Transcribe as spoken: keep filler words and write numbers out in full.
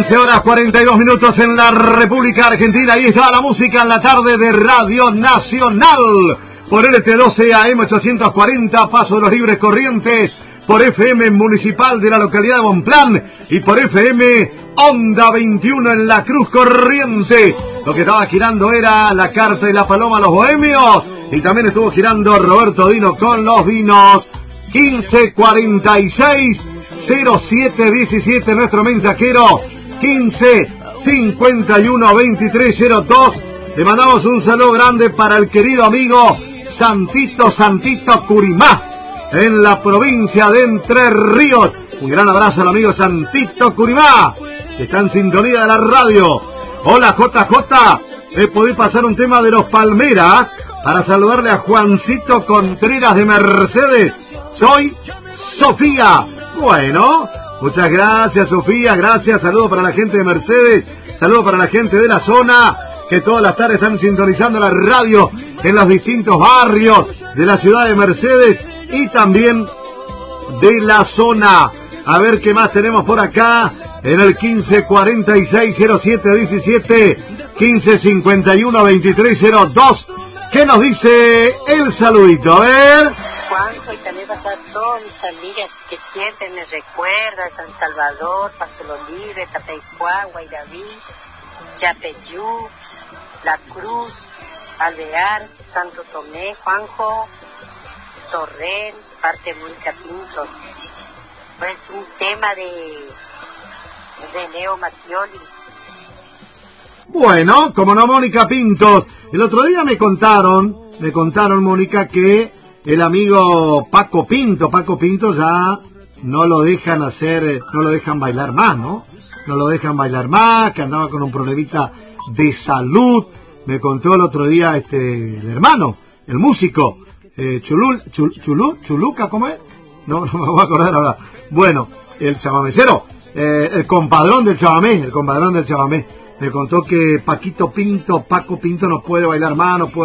quince horas cuarenta y dos minutos en la República Argentina. Ahí está la música en la tarde de Radio Nacional. Por L T doce A M ochocientos cuarenta, Paso de los Libres Corrientes. Por F M Municipal de la localidad de Bonplan. Y por F M Onda veintiuno en La Cruz Corriente. Lo que estaba girando era La Carta y la Paloma, Los Bohemios. Y también estuvo girando Roberto Dino con Los Dinos. quince cuarenta y seis cero siete diecisiete, nuestro mensajero. Quince cincuenta y uno veintitrés cero dos. Le mandamos un saludo grande para el querido amigo Santito Santito Curimá, en la provincia de Entre Ríos. Un gran abrazo al amigo Santito Curimá, que está en sintonía de la radio. Hola J J, he podido pasar un tema de los Palmeras para saludarle a Juancito Contreras de Mercedes. Soy Sofía. Bueno, muchas gracias Sofía, gracias. Saludos para la gente de Mercedes, saludos para la gente de la zona, que todas las tardes están sintonizando la radio en los distintos barrios de la ciudad de Mercedes y también de la zona. A ver qué más tenemos por acá en el quince cuarenta y seis cero siete diecisiete, quince cincuenta y uno veintitrés cero dos. ¿Qué nos dice el saludito? A ver. Juanjo, y también vas a todas mis amigas que siempre me recuerdan: San Salvador, Paso Los Libres, Tapeycuá, Guairaví, Yapeyú, La Cruz, Alvear, Santo Tomé, Juanjo, Torrel, parte de Mónica Pintos. Pues un tema de, de Leo Mattioli. Bueno, como no, Mónica Pintos. El otro día me contaron, me contaron, Mónica, que el amigo Paco Pinto, Paco Pinto ya no lo dejan hacer, no lo dejan bailar más, ¿no? No lo dejan bailar más, que andaba con un problemita de salud. Me contó el otro día este el hermano, el músico, eh, Chulul, Chul, Chulú, Chuluca, ¿cómo es? No, no me voy a acordar ahora. Bueno, el chamamecero, eh, el compadrón del chamamé, el compadrón del chamamé. Me contó que Paquito Pinto, Paco Pinto no puede bailar más, no puede